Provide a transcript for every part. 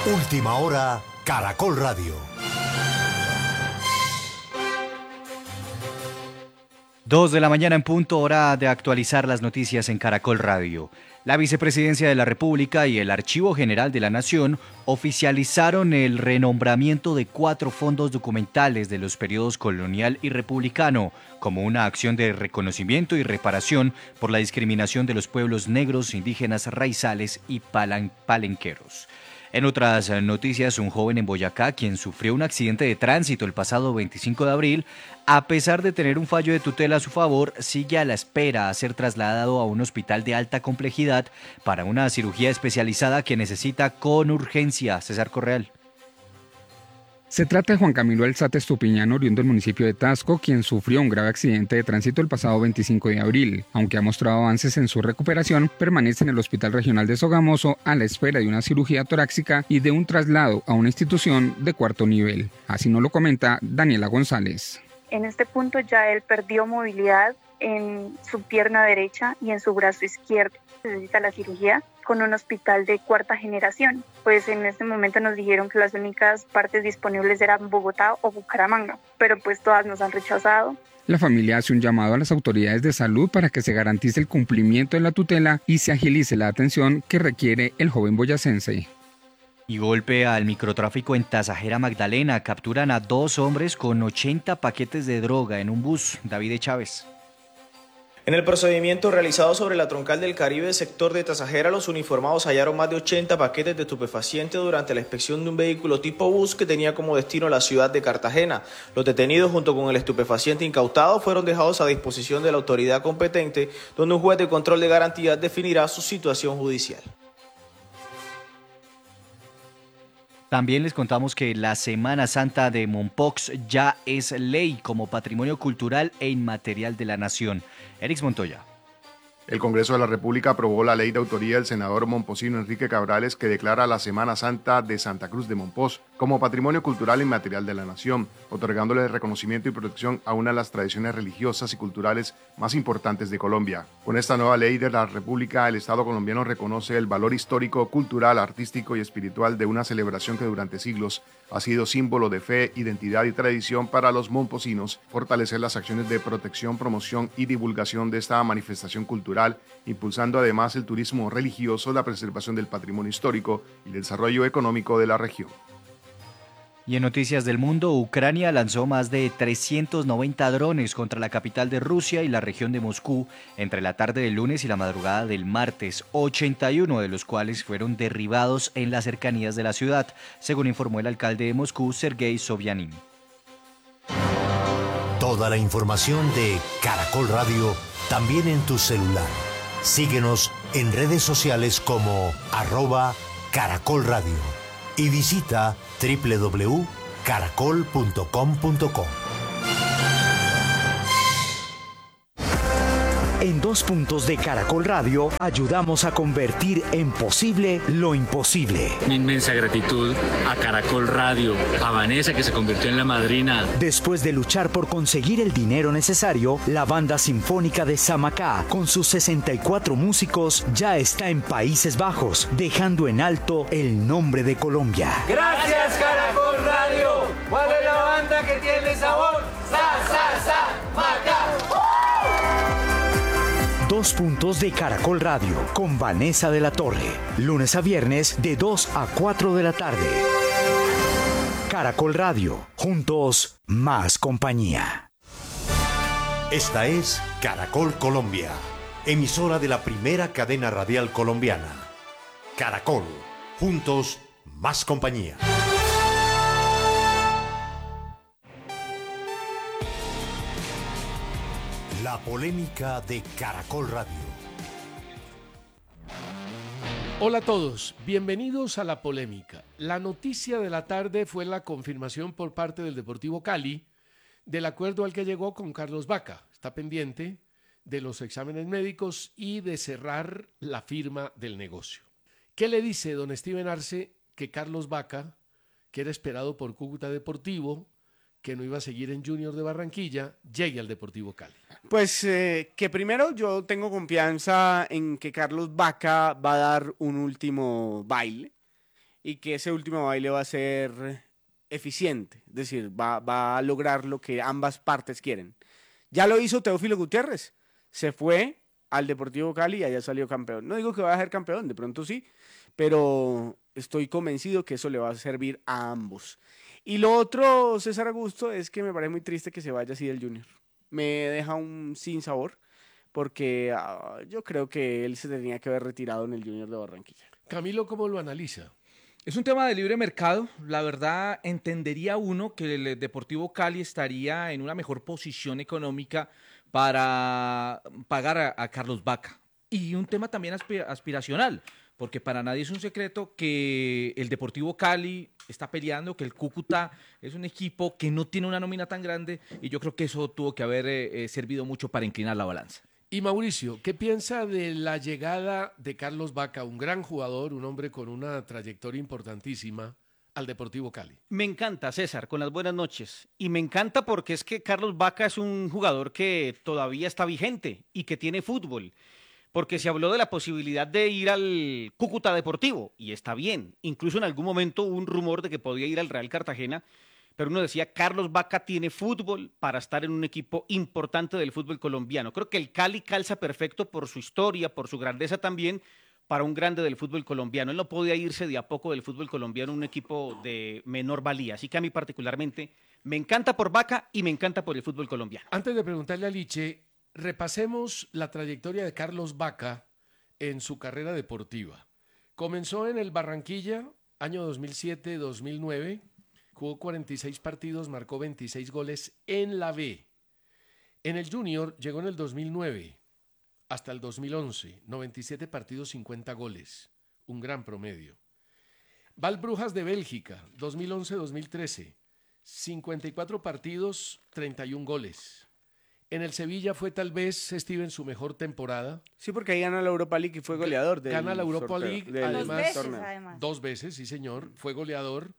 Última hora, Caracol Radio. 2 de la mañana en punto, hora de actualizar las noticias en Caracol Radio. La Vicepresidencia de la República y el Archivo General de la Nación oficializaron el renombramiento de 4 fondos documentales de los periodos colonial y republicano como una acción de reconocimiento y reparación por la discriminación de los pueblos negros, indígenas, raizales y palenqueros. En otras noticias, un joven en Boyacá, quien sufrió un accidente de tránsito el pasado 25 de abril, a pesar de tener un fallo de tutela a su favor, sigue a la espera a ser trasladado a un hospital de alta complejidad para una cirugía especializada que necesita con urgencia. César Correal. Se trata de Juan Camilo Alzate Estupiñán, oriundo del municipio de Tasco, quien sufrió un grave accidente de tránsito el pasado 25 de abril. Aunque ha mostrado avances en su recuperación, permanece en el Hospital Regional de Sogamoso a la espera de una cirugía torácica y de un traslado a una institución de 4º nivel. Así nos lo comenta Daniela González. En este punto ya él perdió movilidad en su pierna derecha y en su brazo izquierdo. Necesita la cirugía con un hospital de 4ª generación. Pues en este momento nos dijeron que las únicas partes disponibles eran Bogotá o Bucaramanga, pero pues todas nos han rechazado. La familia hace un llamado a las autoridades de salud para que se garantice el cumplimiento de la tutela y se agilice la atención que requiere el joven boyacense. Y golpe al microtráfico en Tasajera Magdalena. Capturan a 2 hombres con 80 paquetes de droga en un bus. David Chávez. En el procedimiento realizado sobre la troncal del Caribe, sector de Tasajera, los uniformados hallaron más de 80 paquetes de estupefacientes durante la inspección de un vehículo tipo bus que tenía como destino la ciudad de Cartagena. Los detenidos, junto con el estupefaciente incautado, fueron dejados a disposición de la autoridad competente, donde un juez de control de garantía definirá su situación judicial. También les contamos que la Semana Santa de Mompox ya es ley como patrimonio cultural e inmaterial de la nación. Erix Montoya. El Congreso de la República aprobó la ley de autoría del senador momposino Enrique Cabrales que declara la Semana Santa de Santa Cruz de Mompox como patrimonio cultural e inmaterial de la nación, otorgándole reconocimiento y protección a una de las tradiciones religiosas y culturales más importantes de Colombia. Con esta nueva ley de la República, el Estado colombiano reconoce el valor histórico, cultural, artístico y espiritual de una celebración que durante siglos ha sido símbolo de fe, identidad y tradición para los momposinos, fortalecer las acciones de protección, promoción y divulgación de esta manifestación cultural, impulsando además el turismo religioso, la preservación del patrimonio histórico y el desarrollo económico de la región. Y en noticias del mundo, Ucrania lanzó más de 390 drones contra la capital de Rusia y la región de Moscú entre la tarde del lunes y la madrugada del martes, 81 de los cuales fueron derribados en las cercanías de la ciudad, según informó el alcalde de Moscú, Sergei Sobyanin. Toda la información de Caracol Radio también en tu celular. Síguenos en redes sociales como @Caracol Radio y visita www.caracol.com.co. En 2 puntos de Caracol Radio ayudamos a convertir en posible lo imposible. Mi inmensa gratitud a Caracol Radio, a Vanessa que se convirtió en la madrina. Después de luchar por conseguir el dinero necesario, la banda sinfónica de Samacá, con sus 64 músicos, ya está en Países Bajos, dejando en alto el nombre de Colombia. Gracias Caracol Radio. ¿Cuál es la banda que tiene sabor? Macá. 2 puntos de Caracol Radio con Vanessa de la Torre. Lunes a viernes de 2 a 4 de la tarde. Caracol Radio. Juntos, más compañía. Esta es Caracol Colombia, emisora de la primera cadena radial colombiana. Caracol. Juntos, más compañía. La polémica de Caracol Radio. Hola a todos, bienvenidos a La Polémica. La noticia de la tarde fue la confirmación por parte del Deportivo Cali del acuerdo al que llegó con Carlos Vaca. Está pendiente de los exámenes médicos y de cerrar la firma del negocio. ¿Qué le dice don Steven Arce que Carlos Vaca, que era esperado por Cúcuta Deportivo, que no iba a seguir en Junior de Barranquilla, llegue al Deportivo Cali? Pues que primero yo tengo confianza en que Carlos Vaca va a dar un último baile y que ese último baile va a ser eficiente, es decir, va a lograr lo que ambas partes quieren. Ya lo hizo Teófilo Gutiérrez, se fue al Deportivo Cali y allá salió campeón. No digo que vaya a ser campeón, de pronto sí, pero estoy convencido que eso le va a servir a ambos. Y lo otro, César Augusto, es que me parece muy triste que se vaya así del Junior. Me deja un sinsabor, porque yo creo que él se tenía que haber retirado en el Junior de Barranquilla. Camilo, ¿cómo lo analiza? Es un tema de libre mercado. La verdad, entendería uno que el Deportivo Cali estaría en una mejor posición económica para pagar a Carlos Vaca. Y un tema también aspiracional, porque para nadie es un secreto que el Deportivo Cali está peleando, que el Cúcuta es un equipo que no tiene una nómina tan grande, y yo creo que eso tuvo que haber servido mucho para inclinar la balanza. Y Mauricio, ¿qué piensa de la llegada de Carlos Vaca, un gran jugador, un hombre con una trayectoria importantísima, al Deportivo Cali? Me encanta, César, con las buenas noches. Y me encanta porque es que Carlos Vaca es un jugador que todavía está vigente y que tiene fútbol. Porque se habló de la posibilidad de ir al Cúcuta Deportivo, y está bien. Incluso en algún momento hubo un rumor de que podía ir al Real Cartagena, pero uno decía, Carlos Vaca tiene fútbol para estar en un equipo importante del fútbol colombiano. Creo que el Cali calza perfecto por su historia, por su grandeza también, para un grande del fútbol colombiano. Él no podía irse de a poco del fútbol colombiano a un equipo de menor valía. Así que a mí particularmente me encanta por Vaca y me encanta por el fútbol colombiano. Antes de preguntarle a Liche, repasemos la trayectoria de Carlos Vaca en su carrera deportiva. Comenzó en el Barranquilla, año 2007-2009, jugó 46 partidos, marcó 26 goles en la B. En el Junior llegó en el 2009 hasta el 2011, 97 partidos, 50 goles, un gran promedio. Va al Brujas de Bélgica, 2011-2013, 54 partidos, 31 goles. En el Sevilla fue tal vez, Steven, su mejor temporada. Sí, porque ahí gana la Europa League y fue goleador. Gana la Europa League, además, además. 2 veces, sí señor, fue goleador.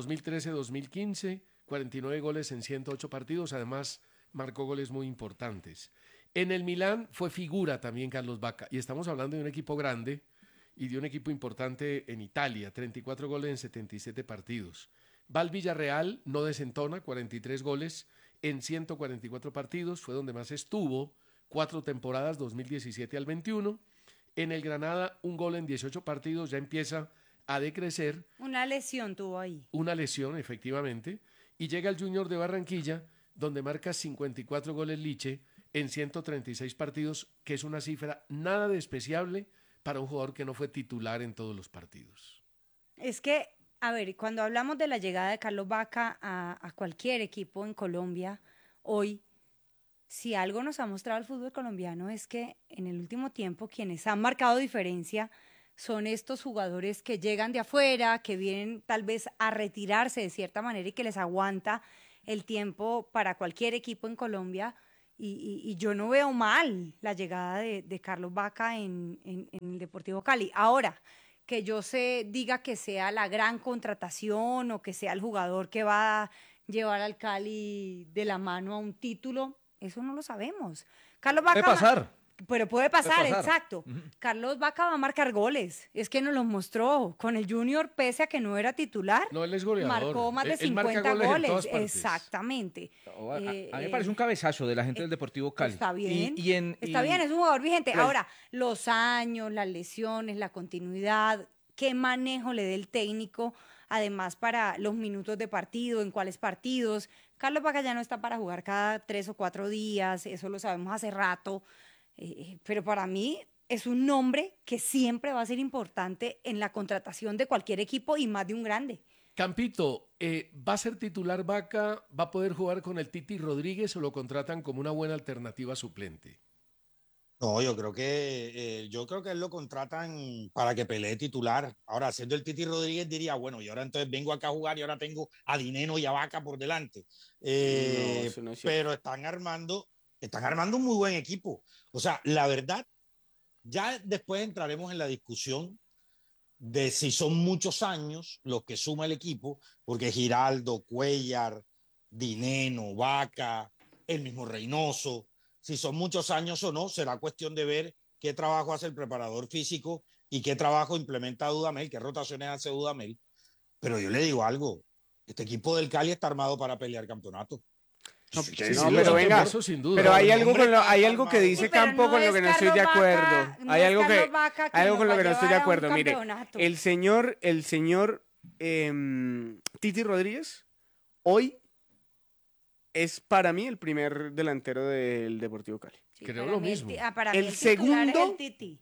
2013-2015, 49 goles en 108 partidos, además marcó goles muy importantes. En el Milán fue figura también Carlos Vaca, y estamos hablando de un equipo grande y de un equipo importante en Italia, 34 goles en 77 partidos. Va al Villarreal, no desentona, 43 goles en 144 partidos, fue donde más estuvo, 4 temporadas, 2017 al 21. En el Granada, un gol en 18 partidos, ya empieza a decrecer. Una lesión tuvo ahí. Una lesión, efectivamente. Y llega al Junior de Barranquilla, donde marca 54 goles Liche en 136 partidos, que es una cifra nada despreciable para un jugador que no fue titular en todos los partidos. Es que, a ver, cuando hablamos de la llegada de Carlos Vaca a cualquier equipo en Colombia, hoy, si algo nos ha mostrado el fútbol colombiano es que en el último tiempo quienes han marcado diferencia son estos jugadores que llegan de afuera, que vienen tal vez a retirarse de cierta manera y que les aguanta el tiempo para cualquier equipo en Colombia. Y yo no veo mal la llegada de Carlos Vaca en el Deportivo Cali. Ahora, que yo diga que sea la gran contratación o que sea el jugador que va a llevar al Cali de la mano a un título, eso no lo sabemos. Carlos Vaca puede pasar. Pero puede pasar, exacto. Carlos Vaca va a marcar goles. Es que nos los mostró con el Junior, pese a que no era titular. No, él es goleador. Marcó más de Él 50 goles. goles. Exactamente. A mí me parece un cabezazo de la gente del Deportivo Cali. Está bien. Está bien, es un jugador vigente. Ahora, los años, las lesiones, la continuidad, qué manejo le dé el técnico, además para los minutos de partido, en cuáles partidos. Carlos Vaca ya no está para jugar cada 3 o 4 días, eso lo sabemos hace rato. Pero para mí es un nombre que siempre va a ser importante en la contratación de cualquier equipo y más de un grande. Campito, ¿va a ser titular Vaca? ¿Va a poder jugar con el Titi Rodríguez o lo contratan como una buena alternativa suplente? No, yo creo que él lo contratan para que pelee titular. Ahora, siendo el Titi Rodríguez, diría, bueno, y ahora entonces vengo acá a jugar y ahora tengo a Dineno y a Vaca por delante. No, eso no es cierto. Pero están armando un muy buen equipo. O sea, la verdad, ya después entraremos en la discusión de si son muchos años los que suma el equipo, porque Giraldo, Cuellar, Dineno, Vaca, el mismo Reynoso, si son muchos años o no, será cuestión de ver qué trabajo hace el preparador físico y qué trabajo implementa Dudamel, qué rotaciones hace Dudamel, Pero yo le digo algo, este equipo del Cali está armado para pelear campeonato. Pero venga, pero hay algo que dice Campo con lo que no estoy de acuerdo. Hay algo con lo que no estoy de acuerdo. Mire, el señor Titi Rodríguez hoy es para mí el primer delantero del Deportivo Cali. Creo lo mismo. El segundo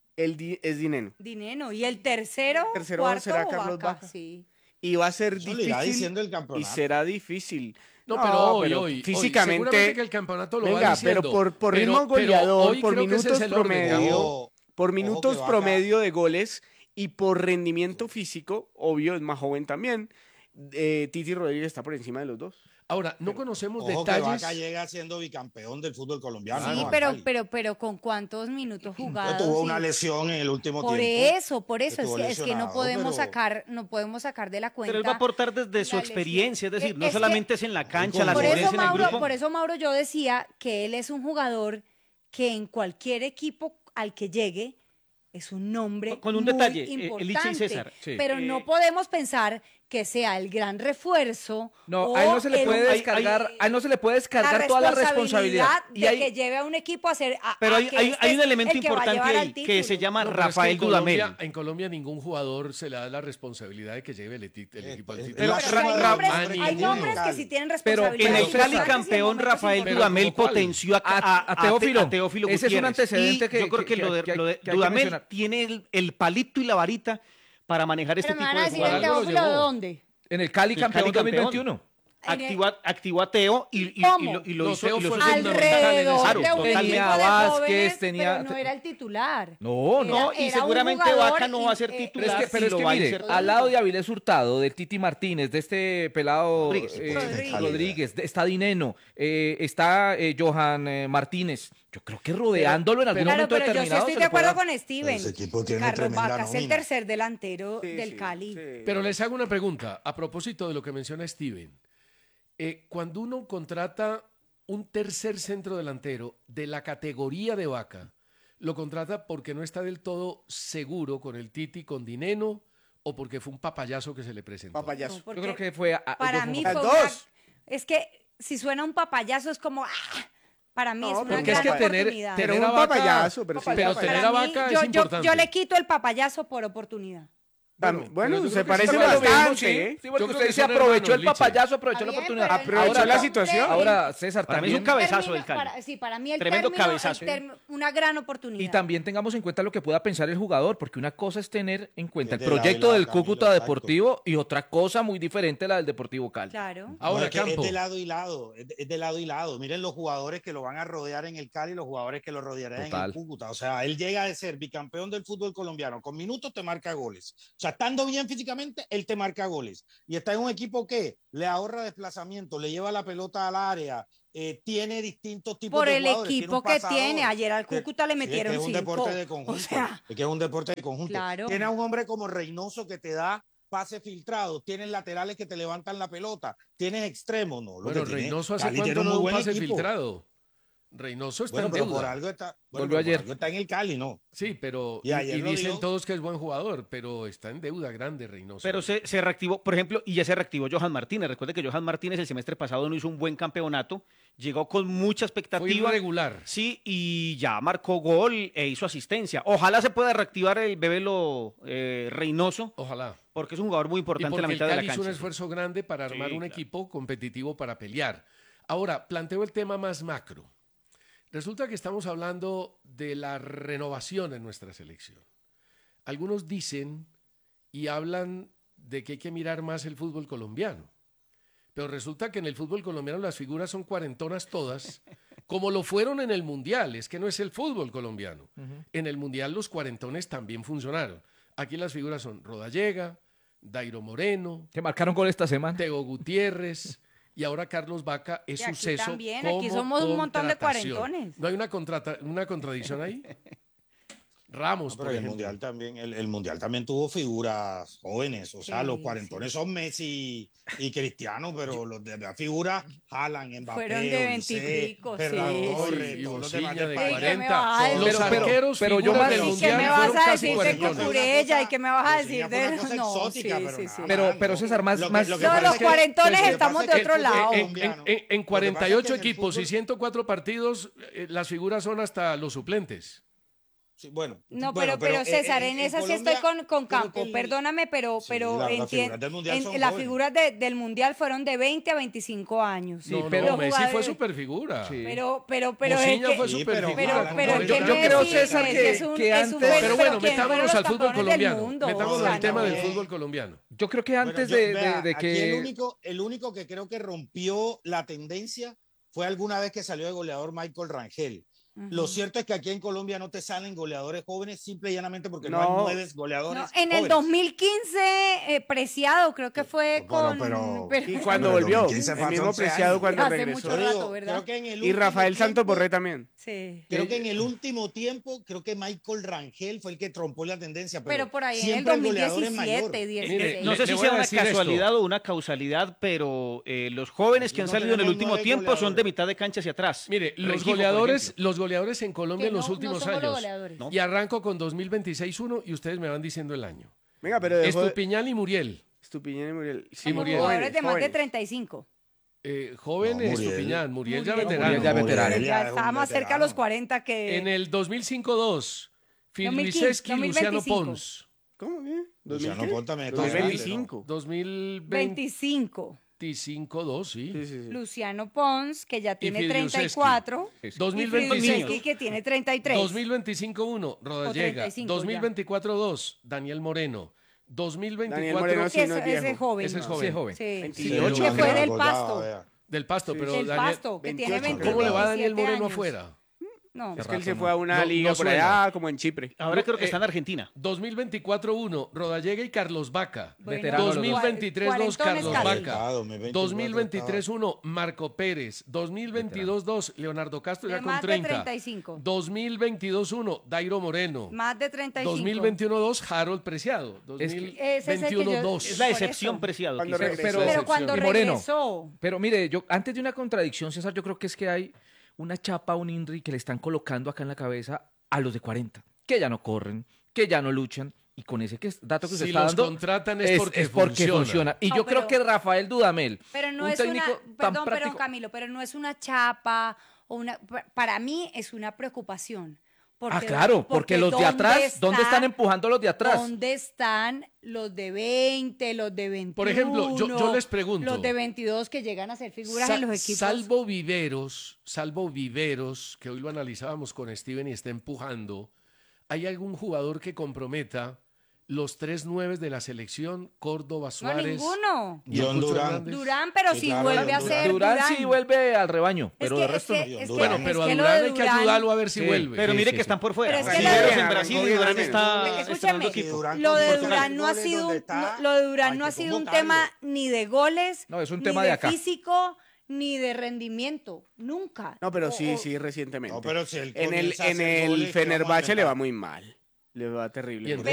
es Dineno. Dineno. Y el tercero cuarto será Carlos Vaca. Sí. Y va a ser Eso difícil. le irá diciendo el campeonato. Y será difícil. No, pero hoy, físicamente. Seguramente que el campeonato lo venga, va diciendo. pero por ritmo goleador, por minutos promedio. Por minutos promedio de goles y por rendimiento físico, obvio, es más joven también. Titi Rodríguez está por encima de los dos. Ahora, no conocemos Ojo detalles. que Vaca llega siendo bicampeón del fútbol colombiano. Sí, ¿no? pero ¿con cuántos minutos jugados? Tuvo una lesión en el último por tiempo. Por eso, es que no podemos sacar de la cuenta. Pero él va a aportar desde su experiencia, es decir, no solamente es en la cancha, la por solidez eso, en el grupo. Por eso, Mauro, yo decía que él es un jugador que en cualquier equipo al que llegue es un nombre con un muy detalle, importante, Licha y César. Sí. Pero no podemos pensar que sea el gran refuerzo. No, a él no se le puede descargar, a él no se le puede descargar toda la responsabilidad de que lleve a un equipo a hacer. Pero hay un elemento importante ahí que se llama Rafael Dudamel. En Colombia ningún jugador se le da la responsabilidad de que lleve el equipo al título. Pero hay nombres que sí tienen responsabilidad. Pero en el Cali campeón Rafael Dudamel potenció a Teófilo Gutiérrez. Ese es un antecedente que yo creo que lo de Dudamel tiene el palito y la varita para manejar este tipo de jugadores. ¿Teófilo de dónde? En el Cali campeón 2021. Activó a Teo y lo hizo alrededor de un tenía equipo de Vázquez, jóvenes, pero no era el titular. No, y seguramente Vaca no va a ser titular. Pero es que mire, al lado de Avilés Hurtado, del Titi Martínez, de este pelado Rodríguez, está Dineno, está Johan Martínez. Yo creo que rodeándolo en algún momento determinado. Yo sí estoy de acuerdo con Steven. Ese equipo tiene Carlos Vaca es el nómina. tercer delantero del Cali. Pero les hago una pregunta a propósito de lo que menciona Steven. Cuando uno contrata un tercer centro delantero de la categoría de Vaca, ¿lo contrata porque no está del todo seguro con el Titi, con Dineno, o porque fue un papayazo que se le presentó? Papayazo. No, yo creo que fue para mí fue es que si suena un papayazo es como para mí es una gran oportunidad. Pero un papayazo, pero tener a Vaca es importante. Yo le quito el papayazo por oportunidad. Bueno, se parece bastante. Sí, porque usted se aprovechó el papayazo, aprovechó la oportunidad. Aprovechó la situación. Ahora, César, para también mí es un cabezazo del Cali. Sí, para mí el tremendo término, cabezazo. Una gran oportunidad. Y también tengamos en cuenta lo que pueda pensar el jugador, porque una cosa es tener en cuenta el proyecto del Cúcuta Deportivo y otra cosa muy diferente la del Deportivo Cali. Claro. Ahora, es de lado y lado, es de lado y lado. Miren los jugadores que lo van a rodear en el Cali y los jugadores que lo rodearán en el Cúcuta. O sea, él llega a ser bicampeón del fútbol colombiano. Con minutos te marca goles. O sea, estando bien físicamente, él te marca goles. Y está en un equipo que le ahorra desplazamiento, le lleva la pelota al área, tiene distintos tipos de jugadores. Por el equipo que tiene. Ayer al Cúcuta le metieron 5. Es un deporte de conjunto. O sea, es que es un deporte de conjunto. Claro. Tiene a un hombre como Reynoso que te da pases filtrados, tienes laterales que te levantan la pelota, tienes extremos, ¿no? Bueno, Reynoso hace cuánto no da un pase filtrado. Reynoso está en deuda. Por algo está, volvió ayer. Algo está en el Cali, ¿no? Sí, pero y dicen todos que es buen jugador, pero está en deuda grande Reynoso. Pero se reactivó, por ejemplo, y ya se reactivó Johan Martínez. Recuerde que Johan Martínez el semestre pasado no hizo un buen campeonato, llegó con mucha expectativa. Fue irregular. Sí, y ya marcó gol e hizo asistencia. Ojalá se pueda reactivar el Bebelo Reynoso. Ojalá. Porque es un jugador muy importante en la mitad de la cancha. Hizo un esfuerzo grande para armar un equipo competitivo para pelear. Ahora, planteo el tema más macro. Resulta que estamos hablando de la renovación en nuestra selección. Algunos dicen y hablan de que hay que mirar más el fútbol colombiano. Pero resulta que en el fútbol colombiano las figuras son cuarentonas todas, como lo fueron en el Mundial. Es que no es el fútbol colombiano. En el Mundial los cuarentones también funcionaron. Aquí las figuras son Rodallega, Dairo Moreno. Que marcaron gol esta semana. Teo Gutiérrez. Y ahora Carlos Vaca es suceso. También, como aquí somos un montón de cuarentones. ¿No hay una contradicción ahí? Ramos, pero por el ejemplo. mundial también, el mundial también tuvo figuras jóvenes, o sea, los cuarentones son Messi y Cristiano, pero los de la figura Haaland, Mbappé, Fueron de 20 y Olise, pico, Ferran sí. Torres, Y todos los demás Bocilla de España. 40. Los Pero- arqueros pero yo figuras más- del ¿Y qué mundial me fueron vas a casi decir de cuarentones. Cucurella? ¿Y qué me vas a decir Bocilla fue una de...? cosa No, exótica, sí, pero sí, nada sí. Pero César, más... Lo que No, pasa los es que- cuarentones lo que estamos pasa de es que otro lado. En Lo que pasa 48 es que en el equipos y fútbol- 104 partidos, las figuras son hasta los suplentes. Sí, bueno, No, bueno, pero César, en esa sí estoy Colombia, con creo Campo, que perdóname, pero las figuras del mundial son las jóvenes. figuras del Mundial fueron de 20 a 25 años. No, pero no, los Messi jugadores- fue super figura. pero es Bocilla que... fue Sí, super pero- figura. Pero yo ¿qué creo, Messi? César, Es un- que es un antes- buen- Pero bueno, ¿quién fueron metámonos los al fútbol campeones del colombiano. mundo? Metámonos O sea, al tema no. del fútbol colombiano. Yo creo que antes Bueno, de aquí que... el único que creo que rompió la tendencia fue alguna vez que salió de goleador Michael Rangel. Lo cierto es que aquí en Colombia no te salen goleadores jóvenes simple y llanamente porque no hay 9 goleadores No, en el jóvenes. 2015, Preciado, creo que fue con... Y cuando volvió, el mismo Preciado cuando Hace regresó. mucho rato, ¿verdad? Creo que en el Y Rafael último Santos tiempo- Borré también. Sí. Creo que en el último tiempo, creo que Michael Rangel fue el que trompó la tendencia. Pero por ahí en el siempre goleador es 2017, mayor. 16. No sé si le voy sea a una decir esto. casualidad o una causalidad, pero los jóvenes que han No salido en el tenemos último 9 tiempo son de goleadores. mitad de cancha hacia atrás. Mire, los Rengifo, por goleadores en Colombia Que en los no últimos somos los años. goleadores. Y arranco con 2026-1 y ustedes me van diciendo el año. Venga, pero dejó de- Estupiñán y Muriel. Estupiñán y Muriel. Sí, Muriel. Jugadores de más de jóvenes. 35. Joven No, Muriel. Estupiñán, Muriel ya Muriel. veterano. Muriel ya veterano. Muriel Ya es estaba un más cerca a veterano. los 40 que... En el 2005-2, 2015, Filiseski, Luciano 2025. Pons. ¿Cómo bien? Luciano Pons también está 2025. 25. 2025-2, sí. Sí, sí, sí. Luciano Pons, que ya tiene Filiuseski. 34. Y 2025. Filiuseski, que tiene 33. 2025-1, Rodallega. 35 ya. 2024-2, Daniel Moreno. 2024 Daniel Moreno sí, Que no es ese es viejo. joven. Ese es Sí, joven. es joven. Sí. 28, que fue creo. del Ya, Pasto. vea. Del Pasto, pero Del Daniel, Pasto, que tiene 28. 27 ¿cómo le va a Daniel Moreno años. afuera? No, Es que él se fue a una No- liga no por suena. allá, como en Chipre. Ahora creo que está en Argentina. 2024-1, Rodallega y Carlos Vaca. Bueno, Veterano los dos. 2023-2, cuarentones Carlos casi. Vaca. 2023-1, Marco Pérez. 2022-2, Leonardo Castro ya De con más de 30. 35. 2022-1, Dairo Moreno. Más de 35. 2021-2, Harold Preciado. Ese es el que yo- 2021-2. Es la Por excepción, eso. Preciado. Cuando quizás. regresó. Pero cuando Y Moreno. regresó... Pero mire, yo antes de una contradicción, César, yo creo que es que hay una chapa, un INRI que le están colocando acá en la cabeza a los de 40, que ya no corren, que ya no luchan, y con ese dato que usted Si está los dando contratan es porque funciona. Y No, yo creo pero- que Rafael Dudamel, Pero no un es una, técnico tan perdón, práctico, Camilo, pero no es una chapa o una, para mí es una preocupación. claro, porque los de atrás, ¿dónde están empujando los de atrás? ¿Dónde están los de 20, los de 21? Por ejemplo, yo les pregunto. Los de 22 que llegan a ser figuras en los equipos. Salvo Viveros, que hoy lo analizábamos con Steven y está empujando, ¿hay algún jugador que comprometa los 3 9 de la selección? Córdoba, No, Suárez. ninguno. y John Alfonso Durán. Hernández? Durán, pero Sí, si claro, vuelve a Durán. ser Durán sí vuelve al rebaño, pero de resto no. Bueno, pero a Durán hay que ayudarlo a ver si Sí. vuelve. Pero mire sí, que sí. están por fuera. Pero es que Viveros lo de- en Brasil y Arrancó Durán bien, está Escúchame, estrenando equipo. Lo de Portugal. Durán no ha Goles sido donde un, está, lo de Durán hay no que ha sido un convocarlo. tema ni de goles, No, es un ni tema de acá. físico, ni de rendimiento, nunca. No, pero O- sí, o- sí, recientemente. No, pero si él en el, comienza a en hacer el goles, ¿qué vamos a Fenerbahce le inventar? va muy mal. Le va terrible. ¿Quién?